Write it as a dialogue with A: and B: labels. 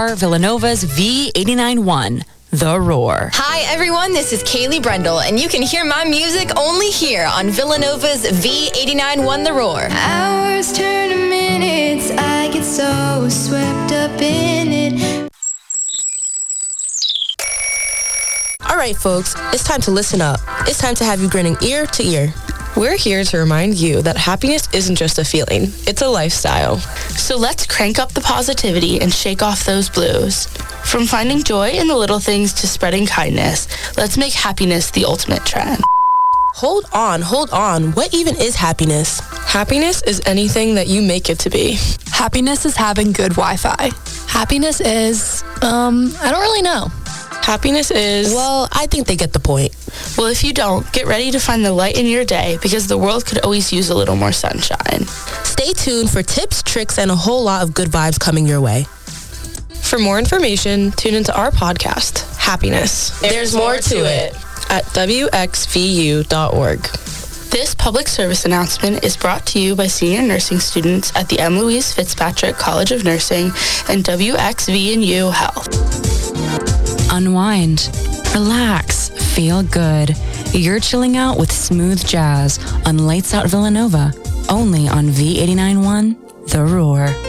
A: are Villanova's V89.1, The Roar.
B: Hi, everyone. This is Kaylee Brendel, and you can hear my music only here on Villanova's V89.1, The Roar.
C: Hours turn to minutes. I get so swept up in it.
D: All right, folks, it's time to listen up. It's time to have you grinning ear to ear. We're here to remind you that happiness isn't just a feeling, it's a lifestyle.
E: So let's crank up the positivity and shake off those blues. From finding joy in the little things to spreading kindness, let's make happiness the ultimate trend.
D: Hold on. What even is happiness? Happiness is anything that you make it to be.
F: Happiness is having good Wi-Fi. Happiness is, I don't really know.
D: Happiness is... Well, I think they get the point.
E: Well, if you don't, get ready to find the light in your day because the world could always use a little more sunshine.
D: Stay tuned for tips, tricks, and a whole lot of good vibes coming your way. For more information, tune into our podcast, Happiness. There's more to it at wxvu.org.
E: This public service announcement is brought to you by senior nursing students at the M. Louise Fitzpatrick College of Nursing and WXVU Health.
A: Unwind, relax, feel good. You're chilling out with smooth jazz on Lights Out Villanova, only on V89.1, The Roar.